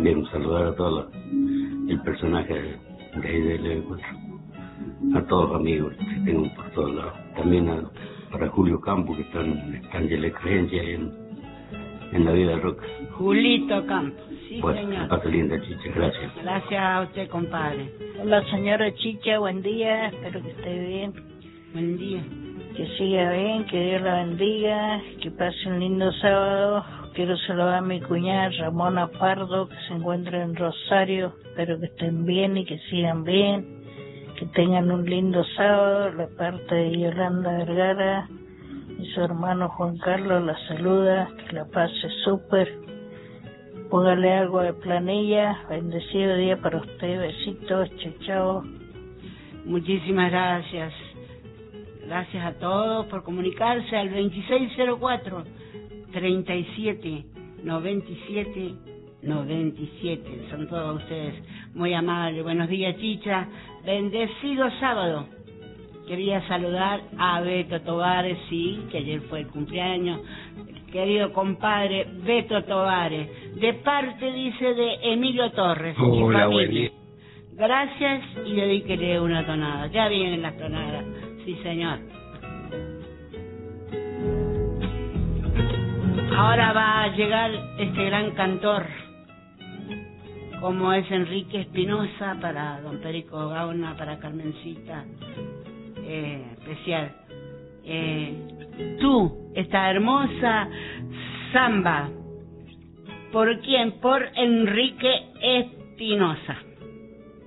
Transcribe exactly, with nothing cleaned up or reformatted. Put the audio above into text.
también saludar a todos los, el personaje de ahí del L B cuatro, a todos los amigos que tengo por todos lados, también a, para Julio Campos, que está en, está en la creencia en, en la vida roca. Julito Campos, sí, pues, señor. Pasa linda, Chicha, gracias. Gracias a usted, compadre. Hola, señora Chicha, buen día, espero que esté bien. Buen día. Que siga bien, que Dios la bendiga, que pase un lindo sábado. Quiero saludar a mi cuñada Ramona Pardo, que se encuentra en Rosario. Espero que estén bien y que sigan bien. Que tengan un lindo sábado. La parte de Yolanda Vergara y su hermano Juan Carlos la saluda. Que la pase súper. Póngale algo de planilla. Bendecido día para usted. Besitos. Chao, chao. Muchísimas gracias. Gracias a todos por comunicarse al veintiséis cero cuatro, treinta y siete, noventa y siete, noventa y siete. Son todos ustedes muy amables. Buenos días, Chicha. Bendecido sábado. Quería saludar a Beto Tovares, sí, que ayer fue el cumpleaños. Querido compadre Beto Tovares, de parte, dice, de Emilio Torres. Hola, buen día. Gracias y dedíquele una tonada. Ya vienen las tonadas. Sí, señor. Ahora va a llegar este gran cantor, como es Enrique Espinosa, para don Perico Gauna, para Carmencita, eh, especial. Eh, tú, esta hermosa samba. ¿Por quién? Por Enrique Espinosa.